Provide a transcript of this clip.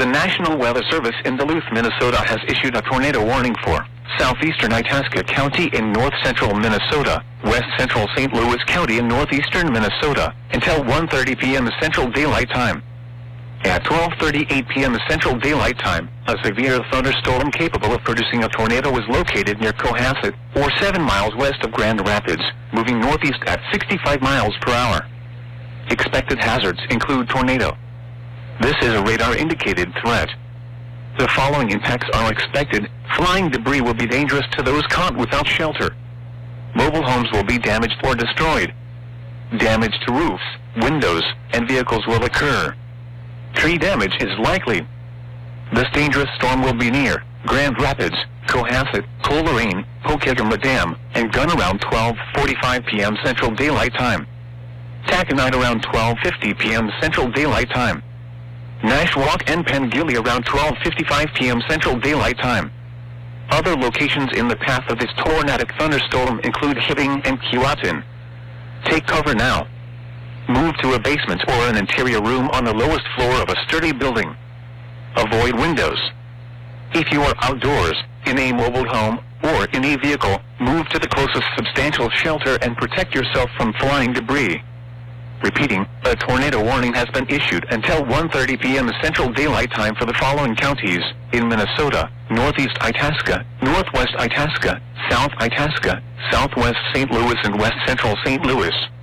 The National Weather Service in Duluth, Minnesota has issued a tornado warning for southeastern Itasca County in north-central Minnesota, west-central St. Louis County in northeastern Minnesota, until 1:30 p.m. Central Daylight Time. At 12:38 p.m. Central Daylight Time, a severe thunderstorm capable of producing a tornado was located near Cohasset, or 7 miles west of Grand Rapids, moving northeast at 65 miles per hour. Expected hazards include tornado. This is a radar-indicated threat. The following impacts are expected. Flying debris will be dangerous to those caught without shelter. Mobile homes will be damaged or destroyed. Damage to roofs, windows, and vehicles will occur. Tree damage is likely. This dangerous storm will be near Grand Rapids, Cohasset, Coleraine, Pokegama Dam, and Gunn around 12:45 p.m. Central Daylight Time. Taconite around 12:50 p.m. Central Daylight Time. Nashwauk and Pengilly around 12:55 p.m. Central Daylight Time. Other locations in the path of this tornadic thunderstorm include Hibbing and Keewatin. Take cover now. Move to a basement or an interior room on the lowest floor of a sturdy building. Avoid windows. If you are outdoors, in a mobile home, or in a vehicle, move to the closest substantial shelter and protect yourself from flying debris. Repeating, a tornado warning has been issued until 1:30 p.m. Central Daylight Time for the following counties in Minnesota: Northeast Itasca, Northwest Itasca, South Itasca, Southwest St. Louis, and West Central St. Louis.